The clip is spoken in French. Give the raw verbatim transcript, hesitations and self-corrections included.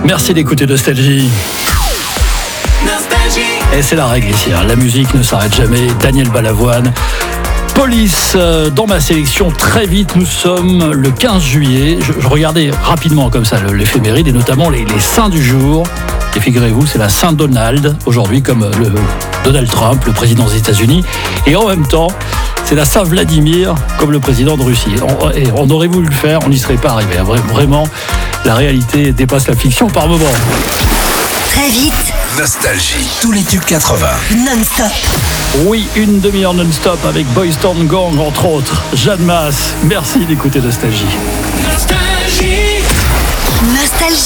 Merci d'écouter Nostalgie. Nostalgie. Et c'est la règle ici, hein. La musique ne s'arrête jamais. Daniel Balavoine. Police euh, dans ma sélection. Très vite, nous sommes le quinze juillet. Je, je regardais rapidement comme ça l'éphéméride et notamment les, les saints du jour. Et figurez-vous, c'est la Saint-Donald aujourd'hui, comme le Donald Trump, le président des États-Unis. Et en même temps, c'est la Saint-Vladimir, comme le président de Russie. On, et on aurait voulu le faire, on n'y serait pas arrivé. Vraiment, la réalité dépasse la fiction par moments. Très vite. Nostalgie. Tous les tubes quatre-vingts. Non-stop. Oui, une demi-heure non-stop avec Boys Town Gang, entre autres. Jeanne Masse, merci d'écouter Nostalgie. Nostalgie. Nostalgie.